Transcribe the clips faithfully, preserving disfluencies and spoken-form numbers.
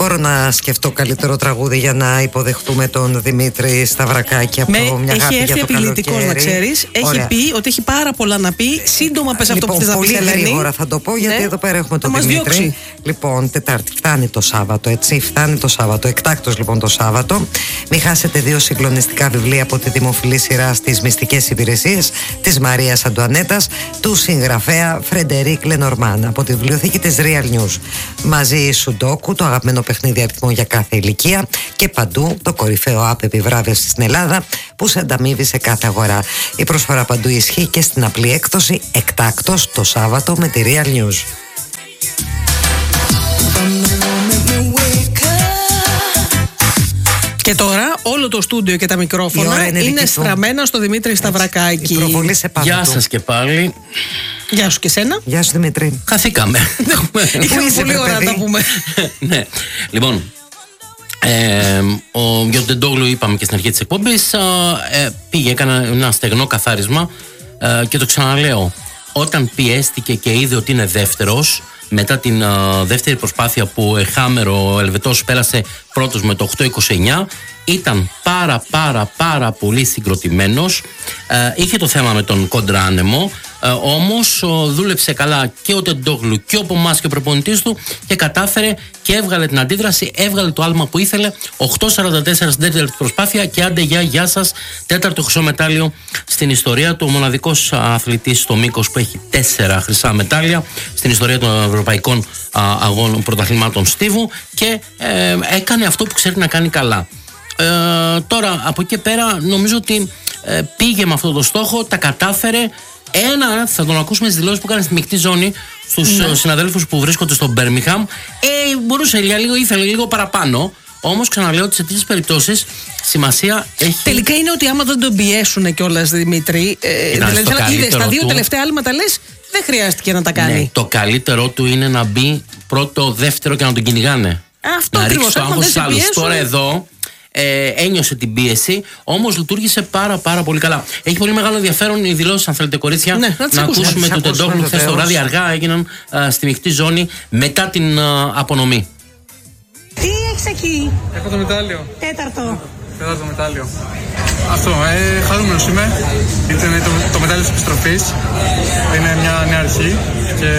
μπορώ να σκεφτώ καλύτερο τραγούδι για να υποδεχτούμε τον Δημήτρη Σταυρακάκη από με, μια αγάπη για το καλοκαίρι. Έχει έρθει επιλυτικός, να ξέρεις. Έχει πει ότι έχει πάρα πολλά να πει. Σύντομα πες αυτό λοιπόν, που θες να πεις, Ελένη. Πολύ γρήγορα θα το πω, γιατί ναι. εδώ πέρα έχουμε τον Δημήτρη. Διώξει. Λοιπόν, Τετάρτη φτάνει το Σάββατο, έτσι. Φτάνει το Σάββατο. Εκτάκτος λοιπόν το Σάββατο. Μην χάσετε δύο συγκλονιστικά βιβλία από τη δημοφιλή σειρά στις μυστικές υπηρεσίες της Μαρίας Αντουανέτας, του συγγραφέα Φρεντερίκ Λενορμάν, από τη βιβλιοθήκη της Real News. Μαζί Σουντόκου, το αγαπημένο παιχνίδι αριθμό για κάθε ηλικία, και παντού το κορυφαίο app επιβράβευση στην Ελλάδα που σε ανταμείβει σε κάθε αγορά. Η προσφορά παντού ισχύει και στην απλή έκδοση εκτάκτος το Σάββατο με τη Real News. Και τώρα όλο το στούντιο και τα μικρόφωνα είναι, είναι στραμμένα στο Δημήτρη Σταυρακάκη. Γεια σας και πάλι. Γεια σου και σένα. Γεια σου Δημήτρη. Χαθήκαμε. Είχαμε πολύ ώρα να τα πούμε. Ναι. Λοιπόν, ε, ο Γιώργος Τεντόγλου, είπαμε και στην αρχή της εκπομπής, ε, πήγε, έκανε ένα στεγνό καθάρισμα ε, και το ξαναλέω. Όταν πιέστηκε και είδε ότι είναι δεύτερος, μετά την uh, δεύτερη προσπάθεια που εχάμερο ο Ελβετός πέρασε πρώτος με το οκτώ είκοσι εννιά, ήταν πάρα πάρα πάρα πολύ συγκροτημένος. Uh, είχε το θέμα με τον κοντράνεμο, uh, όμως uh, δούλεψε καλά και ο Τεντόγλου και ο Πομάς και ο προπονητής του και κατάφερε και έβγαλε την αντίδραση, έβγαλε το άλμα που ήθελε. Οκτώ σαράντα τέσσερα στην τέταρτη προσπάθεια και άντε γεια, γεια σας. Τέταρτο χρυσό μετάλλιο στην ιστορία του. Ο μοναδικός αθλητής στο μήκος που έχει τέσσερα χρυσά μετάλλια στην ιστορία των ευρωπαϊκών α, αγώνων πρωταθλημάτων στίβου, και ε, έκανε αυτό που ξέρει να κάνει καλά. Ε, τώρα από εκεί πέρα νομίζω ότι ε, πήγε με αυτό το στόχο, τα κατάφερε. Ένα, θα τον ακούσουμε στις δηλώσεις που έκανε στη μεικτή ζώνη στους ναι. συναδέλφους που βρίσκονται στο Μπέρμιγχαμ. Ε, μπορούσε για λίγο, ήθελε λίγο παραπάνω. Όμως ξαναλέω ότι σε τέτοιες περιπτώσεις σημασία έχει. Τελικά είναι ότι άμα δεν τον πιέσουν κιόλας, Δημήτρη. Ε, δηλαδή, είδες τα δύο του... τελευταία άλματα, λες, δεν χρειάστηκε να τα κάνει. Ναι, το καλύτερό του είναι να μπει πρώτο, δεύτερο και να τον κυνηγάνε. Αυτό να ακριβώς, ρίξει το άγχος στους άλλους. Τώρα εδώ ε, ένιωσε την πίεση, όμως λειτουργήσε πάρα πάρα πολύ καλά. Έχει πολύ μεγάλο ενδιαφέρον οι δηλώσεις, αν θέλετε, κορίτσια, ναι, να, να ακούσουμε τον Τεντόγλου. Χθες το βράδυ αργά έγιναν α, στη μεικτή ζώνη μετά την α, απονομή. Τι έχεις εκεί? Έχω το μετάλλιο. Τέταρτο. Τέταρτο μετάλλιο. Αυτό, ε, χαρούμενος είμαι. Είναι το, το μετάλλιο της επιστροφής. Είναι μια νέα αρχή και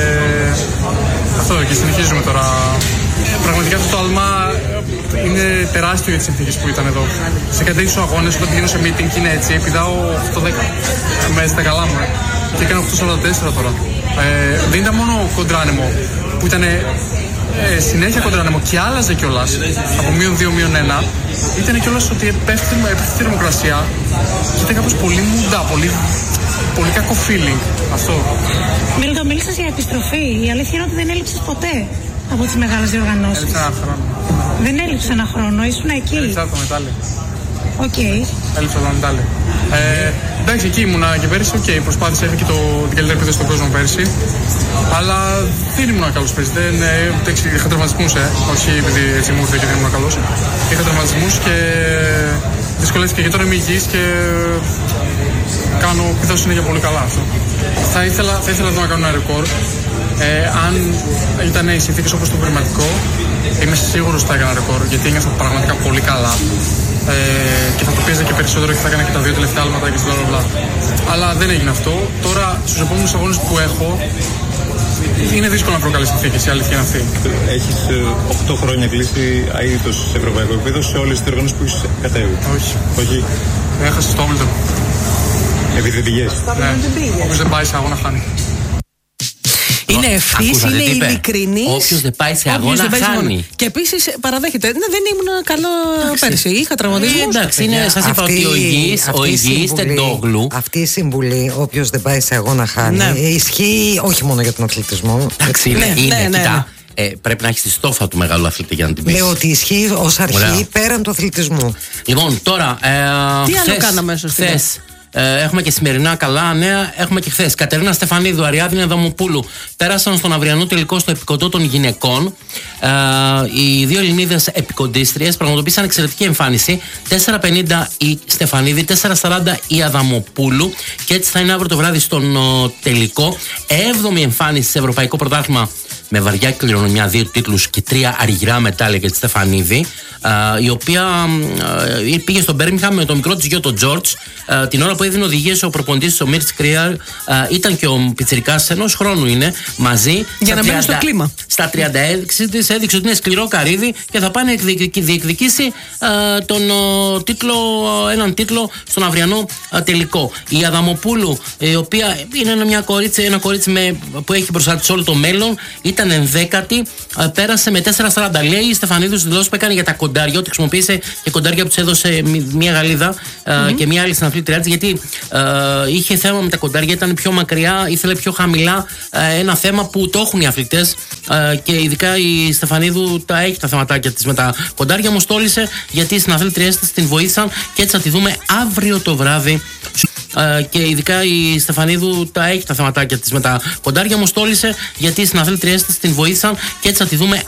αυτό, και συνεχίζουμε τώρα. Πραγματικά αυτό το άλμα είναι τεράστιο για τις συνθήκες που ήταν εδώ. Σε κάτι τέτοιους αγώνες, όταν πηγαίνω σε meeting και είναι έτσι, πηδάω οκτώ δέκα με στα καλά μου. Και έκανα οκτώ σαράντα τέσσερα τώρα. Ε, δεν ήταν μόνο κοντράνεμο που ήταν ε, συνέχεια κοντράνεμο και άλλαζε κιόλας από μείον δύο μείον ένα. Ήταν κιόλας ότι πέφτει η θερμοκρασία και ήταν κάπως πολύ μούντα, πολύ, πολύ κακό feeling αυτό. Μίλητο, μίλησες για επιστροφή. Η αλήθεια είναι ότι δεν έλειψες ποτέ από τις μεγάλες διοργανώσεις. Έλειψα ένα χρόνο. Δεν έλειψε ένα χρόνο, ήσουν εκεί. Έλειψα το μετάλλιο. Οκ. Okay. Έλειψα το μετάλλιο. Ε, εντάξει, εκεί ήμουνα και πέρυσι, οκ, okay, προσπάθησα, είχα και το, την καλύτερη επίθεση στον κόσμο πέρυσι. Αλλά δεν ήμουν καλός πέρυσι. Δεν, ε, είχα τραυματισμούς, ε, όχι επειδή έτσι μου ήρθε και δεν ήμουν καλός. Είχα τραυματισμούς και δυσκολεύτηκα, και τώρα είμαι υγιής και κάνω, πειθάω συνέχεια πολύ καλά αυτό. Θα ήθελα, θα ήθελα να κάνω ένα ρεκόρ. Ε, αν ήταν οι συνθήκες όπως το primatικό, είμαι σίγουρος ότι θα έκανα ρεκόρ, γιατί ένιωθα πραγματικά πολύ καλά. Ε, και θα το πίεζα και περισσότερο και θα έκανα και τα δύο τελευταία άλματα και στην μπλα μπλα. Αλλά δεν έγινε αυτό. Τώρα στους επόμενους αγώνες που έχω είναι δύσκολο να βρω καλές συνθήκες, η αλήθεια είναι αυτή. Έχεις οκτώ χρόνια κλείσει αείτος σε ευρωπαϊκό επίπεδο σε όλες τις διοργανώσεις που έχεις κατέβει. Όχι. Όχι. Έχασα στο Wimbledon. Επειδή δεν πηγές. Ναι. Όποιος δεν πάει σε αγώνα χάνει. Είναι ευθύς, είναι ειλικρινής. Όποιος δεν πάει σε αγώνα χάνει. Και επίσης παραδέχεται, ναι, δεν ήμουν καλό πέρσι. Είχα τραυματισμούς. Εντάξει, σας είπα ότι ο υγιής Τεντόγλου. Αυτή η συμβουλή, όποιος δεν πάει σε αγώνα χάνει, ναι. ισχύει όχι μόνο για τον αθλητισμό. Εντάξει, είναι, ναι, είναι, ναι, κοιτά. ναι. Ε, πρέπει να έχει τη στόφα του μεγάλου αθλητή για να την πει. Λέω ότι ισχύει ως αρχή. Ωραία. Πέραν του αθλητισμού. Λοιπόν, τώρα. Ε, Τι χθες, άλλο κάναμε χθες. Ε, έχουμε και σημερινά καλά νέα. Έχουμε και χθες. Κατερίνα Στεφανίδου, Αριάδνη Αδαμοπούλου πέρασαν στον αυριανό τελικό στο επικοντό των γυναικών. Ε, οι δύο Ελληνίδες επικοντίστριες πραγματοποίησαν εξαιρετική εμφάνιση. τέσσερα πενήντα η Στεφανίδη, τέσσερα σαράντα η Αδαμοπούλου. Και έτσι θα είναι αύριο το βράδυ στον ο, τελικό. Έβδομη εμφάνιση σε Ευρωπαϊκό Πρωτάθλημα με βαριά κληρονομιά, δύο τίτλους και τρία αργυρά μετάλλια για τη Στεφανίδη, η οποία πήγε στο Μπέρμιγχαμ με το μικρό της γιο τον Τζόρτζ, την ώρα που έδινε οδηγίες ο προπονητής ο Μίρτς Κρύαρ. Ήταν και ο πιτσιρικάς, ενός χρόνου είναι, μαζί. Για να μπαίνει στο κλίμα. Στα τριάντα έξι της έδειξε ότι είναι σκληρό καρύδι και θα πάει να διεκδικήσει τον τίτλο, έναν τίτλο στον αυριανό τελικό. Η Αδαμοπούλου, η οποία είναι μια κορίτσι, ένα κορίτσι με, που έχει μπροστά της όλο το μέλλον, ήταν ενδέκατη, πέρασε με τέσσερα σαράντα. Λέει η Στεφανίδου στις δηλώσεις που έκανε για τα κοντάρια, ότι χρησιμοποίησε και κοντάρια που της έδωσε μια Γαλλίδα mm-hmm. και μια άλλη συναθλήτριά της, γιατί ε, είχε θέμα με τα κοντάρια, ήταν πιο μακριά, ήθελε πιο χαμηλά. Ε, ένα θέμα που το έχουν οι αθλητές ε, και ειδικά η Στεφανίδου τα έχει τα θεματάκια της με τα κοντάρια. Όμως τόλισε γιατί οι συναθλήτριές της την βοήθησαν και έτσι θα τη δούμε αύριο το βράδυ. Uh, και ειδικά η Στεφανίδου τα έχει τα θεματάκια της με τα κοντάρια, όμως τόλισε γιατί οι συναθλήτριές της την βοήθησαν και έτσι θα τη δούμε